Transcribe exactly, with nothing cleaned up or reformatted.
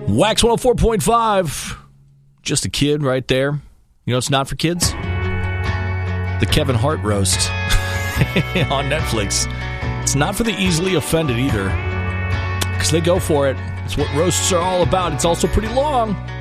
Wax one oh four point five. Just a Kid right there. You know it's not for kids? The Kevin Hart roast on Netflix. It's not for the easily offended either, because they go for it. It's what roasts are all about. It's also pretty long.